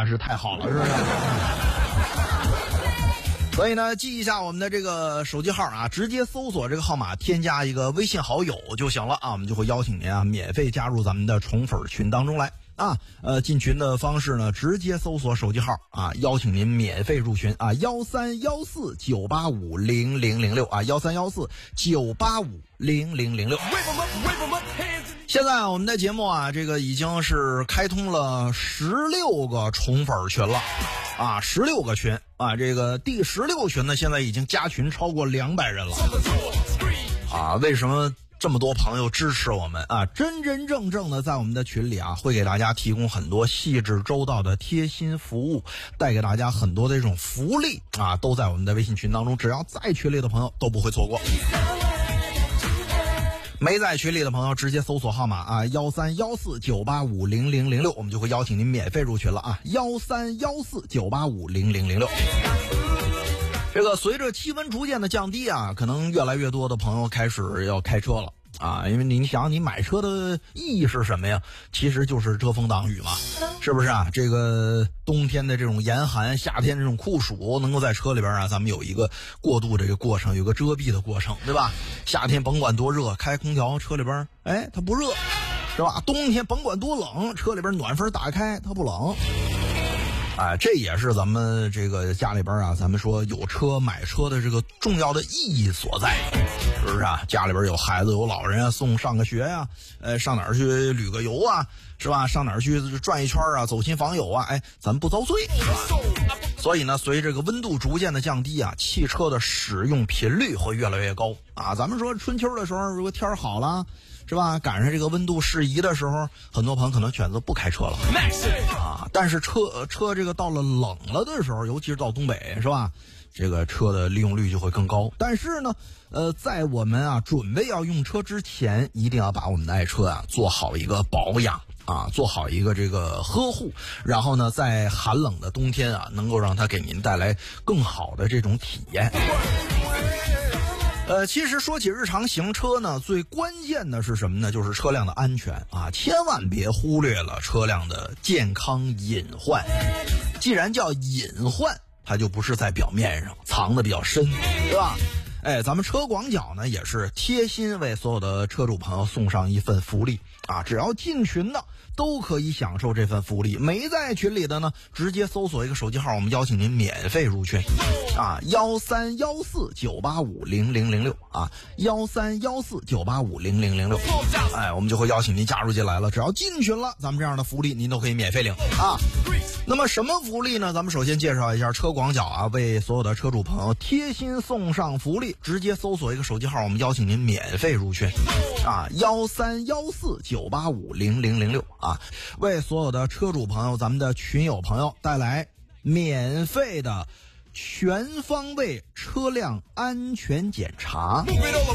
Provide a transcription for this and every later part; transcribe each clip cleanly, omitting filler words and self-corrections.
那是太好了，是不是？所以呢，记一下我们的这个手机号啊，直接搜索这个号码，添加一个微信好友就行了啊，我们就会邀请您啊，免费加入咱们的宠粉群当中来啊。进群的方式呢，直接搜索手机号啊，邀请您免费入群啊，1314-985-0006啊，1314-985-0006。现在我们的节目啊，这个已经是开通了16个宠粉群了啊，16个群啊，这个第16群呢，现在已经加群超过200人了啊。为什么这么多朋友支持我们啊？真真正正的在我们的群里啊，会给大家提供很多细致周到的贴心服务，带给大家很多的这种福利啊，都在我们的微信群当中，只要在群里的朋友都不会错过。没在群里的朋友直接搜索号码啊，1314-985-0006，我们就会邀请您免费入群了啊，1314-985-0006。这个随着气温逐渐的降低啊，可能越来越多的朋友开始要开车了啊，因为你想你买车的意义是什么呀？其实就是遮风挡雨嘛，是不是啊？这个冬天的这种严寒，夏天这种酷暑，能够在车里边啊，咱们有一个过渡这个过程，有个遮蔽的过程，对吧？夏天甭管多热，开空调车里边，哎，它不热，是吧？冬天甭管多冷，车里边暖风打开，它不冷。哎，这也是咱们这个家里边啊，咱们说有车买车的这个重要的意义所在，是不是啊？家里边有孩子有老人啊，送上个学呀，上哪儿去旅个游啊，是吧？上哪儿去转一圈啊，走亲访友啊，哎，咱不遭罪，是吧？所以呢，随着这个温度逐渐的降低啊，汽车的使用频率会越来越高啊。咱们说春秋的时候，如果天好了，是吧？赶上这个温度适宜的时候，很多朋友可能选择不开车了啊。但是车这个到了冷了的时候，尤其是到东北，是吧？这个车的利用率就会更高。但是呢，在我们啊准备要用车之前，一定要把我们的爱车啊做好一个保养啊，做好一个这个呵护，然后呢，在寒冷的冬天啊，能够让它给您带来更好的这种体验。其实说起日常行车呢，最关键的是什么呢？就是车辆的安全啊，千万别忽略了车辆的健康隐患。既然叫隐患，它就不是在表面上，藏得比较深，对吧？哎，咱们车广角呢也是贴心为所有的车主朋友送上一份福利啊，只要进群的都可以享受这份福利，没在群里的呢，直接搜索一个手机号，我们邀请您免费入群啊，1314-985-0006啊，1314-985-0006，哎，我们就会邀请您加入进来了。只要进群了，咱们这样的福利您都可以免费领啊。那么什么福利呢？咱们首先介绍一下车广角啊，为所有的车主朋友贴心送上福利，直接搜索一个手机号，我们邀请您免费入群啊，1314-985-0006啊，为所有的车主朋友，咱们的群友朋友带来免费的全方位车辆安全检查。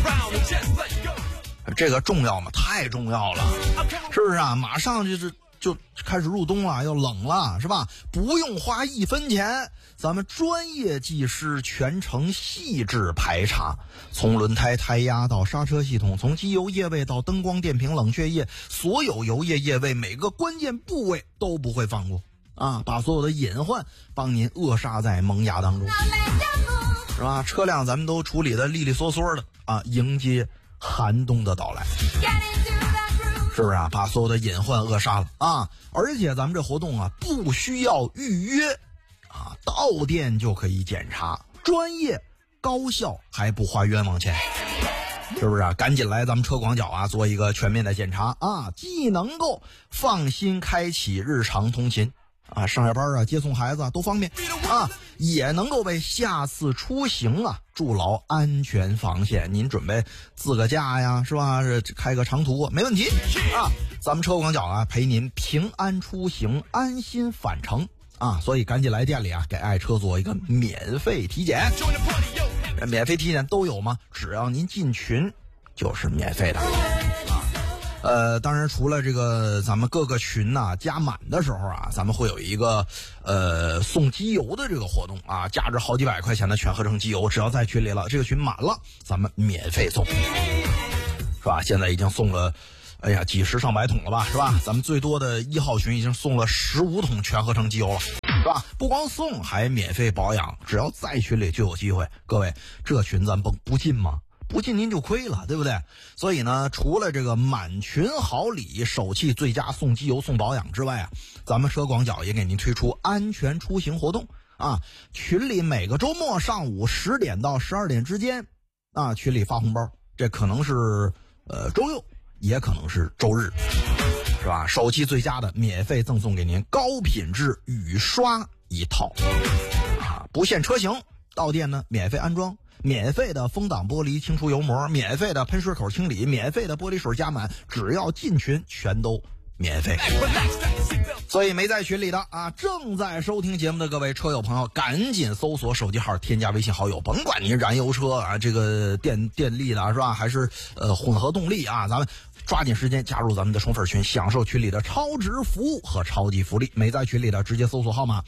这个重要吗？太重要了，是不是啊？马上就开始入冬了，要冷了，是吧？不用花1分钱，咱们专业技师全程细致排查，从轮胎胎压到刹车系统，从机油液位到灯光电瓶冷却液，所有油液液位每个关键部位都不会放过啊，把所有的隐患帮您扼杀在萌芽当中，是吧？车辆咱们都处理的利利索索的啊，迎接寒冬的到来，是不是啊？把所有的隐患扼杀了啊！而且咱们这活动啊，不需要预约啊，到店就可以检查，专业高效还不花冤枉钱，是不是啊？赶紧来咱们车广角啊，做一个全面的检查啊，既能够放心开启日常通勤啊，上下班啊，接送孩子啊都方便啊，也能够为下次出行啊筑牢安全防线。您准备自个驾呀，是吧？开个长途没问题啊，咱们车广角啊陪您平安出行，安心返程啊，所以赶紧来店里啊，给爱车做一个免费体检。免费体检都有吗？只要您进群就是免费的。当然除了这个咱们各个群呐加满的时候啊，咱们会有一个送机油的这个活动啊，价值好几百块钱的全合成机油，只要在群里了，这个群满了，咱们免费送，是吧？现在已经送了哎呀几十上百桶了吧，是吧？咱们最多的1号群已经送了15桶全合成机油了。 是吧？不光送，还免费保养，只要在群里就有机会。各位，这群咱不进吗？不进您就亏了，对不对？所以呢，除了这个满群好礼、手气最佳送机油送保养之外啊，咱们车广角也给您推出安全出行活动啊！群里每个周末上午10点到12点之间啊，群里发红包，这可能是周六，也可能是周日，是吧？手气最佳的免费赠送给您高品质雨刷一套啊，不限车型，到店呢免费安装。免费的风挡玻璃清除油膜，免费的喷水口清理，免费的玻璃水加满，只要进群全都免费。所以没在群里的啊，正在收听节目的各位车友朋友，赶紧搜索手机号，添加微信好友，甭管你燃油车啊，这个电力的是吧，还是混合动力啊，咱们抓紧时间加入咱们的宠粉群，享受群里的超值服务和超级福利。没在群里的直接搜索号码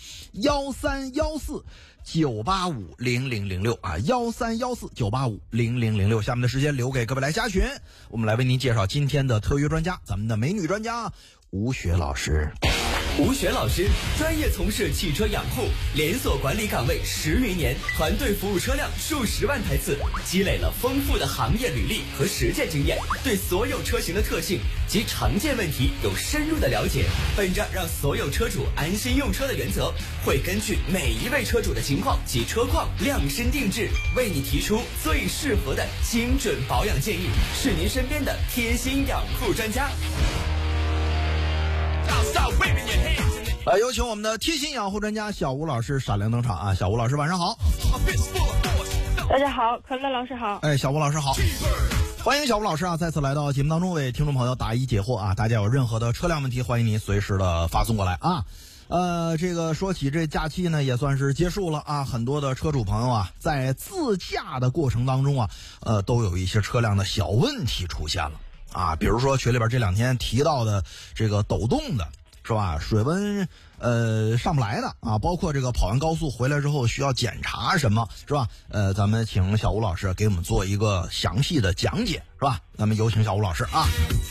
1314-985-0006啊，1314-985-0006。下面的时间留给各位来加群，我们来为您介绍今天的特约专家，咱们的美女专家吴雪老师。 吴雪老师专业从事汽车养护，连锁管理岗位10余年，团队服务车辆数十万台次，积累了丰富的行业履历和实践经验，对所有车型的特性及常见问题有深入的了解。本着让所有车主安心用车的原则，会根据每一位车主的情况及车况量身定制，为你提出最适合的精准保养建议，是您身边的贴心养护专家。 有请我们的贴心养护专家小吴老师闪亮登场啊！小吴老师晚上好。 大家好，可乐老师好。 小吴老师好。欢迎小吴老师啊，再次来到节目当中为听众朋友答疑解惑啊！大家有任何的车辆问题，欢迎您随时的发送过来啊！这个说起这假期呢，也算是结束了啊，很多的车主朋友啊，在自驾的过程当中啊，都有一些车辆的小问题出现了啊，比如说群里边这2天提到的这个抖动的，是吧？水温上不来的啊，包括这个跑完高速回来之后需要检查什么，是吧？咱们请小吴老师给我们做一个详细的讲解，是吧？咱们有请小吴老师啊。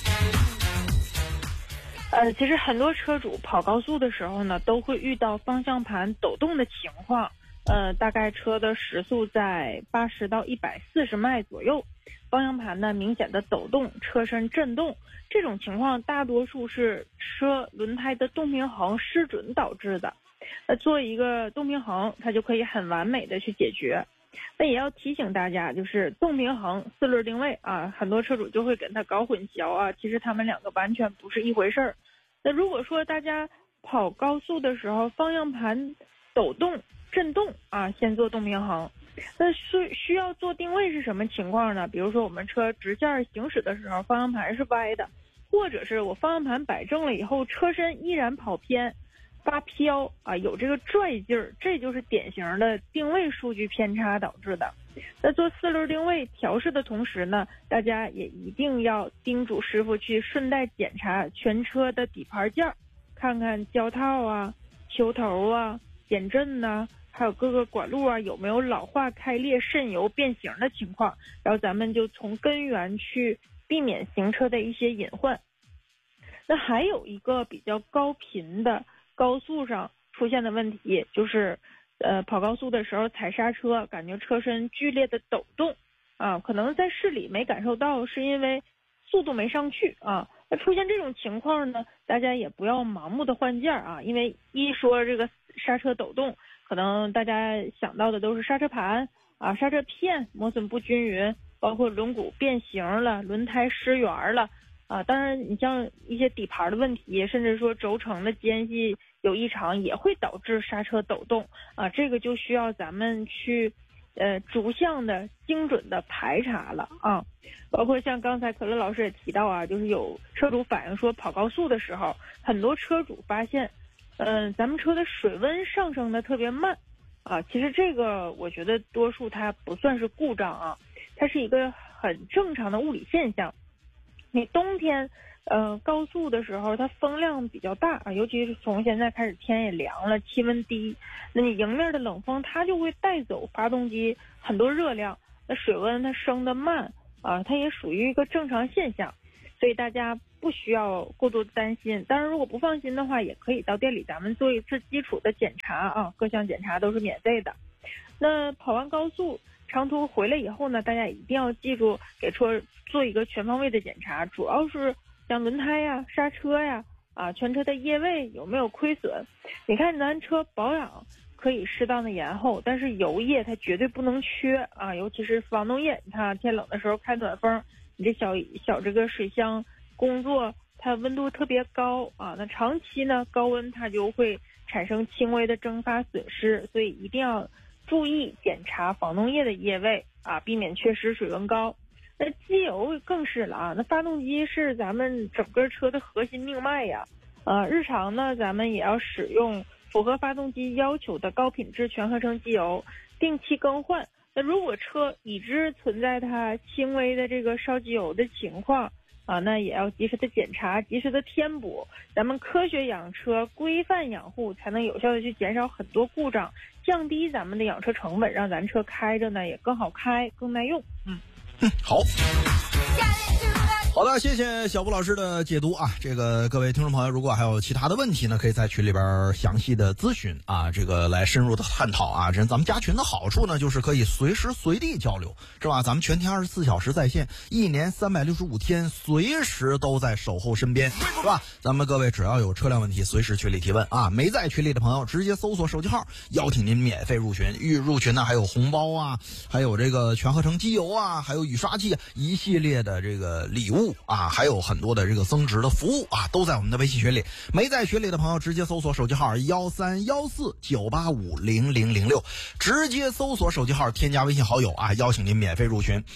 其实很多车主跑高速的时候呢，都会遇到方向盘抖动的情况。大概车的时速在80到140迈左右，方向盘呢明显的抖动，车身震动，这种情况大多数是车轮胎的动平衡失准导致的。做一个动平衡，它就可以很完美的去解决。那也要提醒大家，就是动平衡、4轮定位啊，很多车主就会跟它搞混淆啊，其实他们两个完全不是一回事儿。那如果说大家跑高速的时候，方向盘抖动、震动啊，先做动平衡。那需要做定位是什么情况呢？比如说我们车直线行驶的时候，方向盘是歪的，或者是我方向盘摆正了以后，车身依然跑偏、发飘啊，有这个拽劲儿，这就是典型的定位数据偏差导致的。在做4轮定位调试的同时呢，大家也一定要叮嘱师傅去顺带检查全车的底盘件，看看胶套啊、球头啊、减震呐，还有各个管路啊有没有老化、开裂、渗油、变形的情况，然后咱们就从根源去避免行车的一些隐患。那还有一个比较高频的高速上出现的问题，就是跑高速的时候踩刹车，感觉车身剧烈的抖动啊，可能在市里没感受到，是因为速度没上去啊。那出现这种情况呢，大家也不要盲目的换件啊，因为一说这个刹车抖动，可能大家想到的都是刹车盘啊、刹车片磨损不均匀，包括轮毂变形了、轮胎失圆了啊。当然你像一些底盘的问题，甚至说轴承的间隙有异常，也会导致刹车抖动啊，这个就需要咱们去逐项的精准的排查了啊。包括像刚才可乐老师也提到啊，就是有车主反映说跑高速的时候，很多车主发现咱们车的水温上升的特别慢啊。其实这个我觉得多数它不算是故障啊，它是一个很正常的物理现象。你冬天高速的时候它风量比较大啊，尤其是从现在开始天也凉了，气温低，那你迎面的冷风它就会带走发动机很多热量，那水温它升得慢啊，它也属于一个正常现象。所以大家不需要过多的担心。当然，如果不放心的话，也可以到店里咱们做一次基础的检查啊，各项检查都是免费的。那跑完高速长途回来以后呢，大家一定要记住给车做一个全方位的检查，主要是像轮胎呀、刹车呀、全车的液位有没有亏损。你看咱车保养可以适当的延后，但是油液它绝对不能缺啊，尤其是防冻液。你看天冷的时候开暖风，你这小这个水箱工作它温度特别高啊，那长期呢高温它就会产生轻微的蒸发损失，所以一定要注意检查防冻液的液位啊，避免缺失水温高。那机油更是了啊，那发动机是咱们整个车的核心命脉呀。日常呢咱们也要使用符合发动机要求的高品质全合成机油，定期更换。那如果车已知存在它轻微的这个烧机油的情况啊，那也要及时的检查，及时的添补。咱们科学养车，规范养护，才能有效的去减少很多故障，降低咱们的养车成本，让咱车开着呢也更好开，更耐用。 好。好的，谢谢小布老师的解读啊。这个各位听众朋友，如果还有其他的问题呢，可以在群里边详细的咨询啊，这个来深入的探讨啊。这咱们加群的好处呢，就是可以随时随地交流，是吧？咱们全天24小时在线，1年365天，随时都在守候身边，是吧？咱们各位只要有车辆问题，随时群里提问啊。没在群里的朋友，直接搜索手机号，邀请您免费入群。入群呢，还有红包啊，还有这个全合成机油啊，还有雨刷器，一系列的这个礼物啊，还有很多的这个增值的服务啊，都在我们的微信群里。没在群里的朋友，直接搜索手机号131498500006，直接搜索手机号添加微信好友啊，邀请您免费入群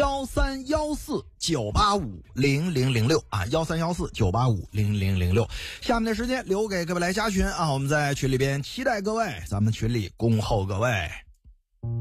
131498500006啊，131498500006。下面的时间留给各位来加群啊，我们在群里边期待各位，咱们群里恭候各位。